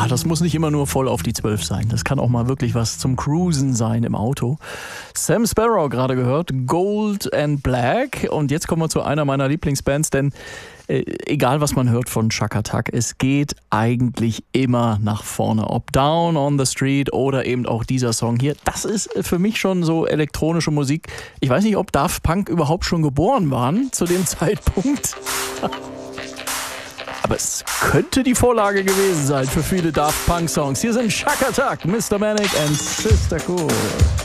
das muss nicht immer nur voll auf die 12 sein. Das kann auch mal wirklich was zum Cruisen sein im Auto. Sam Sparrow gerade gehört, Gold and Black. Und jetzt kommen wir zu einer meiner Lieblingsbands, denn egal was man hört von Chaka Tak, es geht eigentlich immer nach vorne. Ob Down on the Street oder eben auch dieser Song hier. Das ist für mich schon so elektronische Musik. Ich weiß nicht, ob Daft Punk überhaupt schon geboren waren zu dem Zeitpunkt. Aber es könnte die Vorlage gewesen sein für viele Daft Punk Songs. Hier sind Chaka Tak, Mr. Manic and Sister Cool.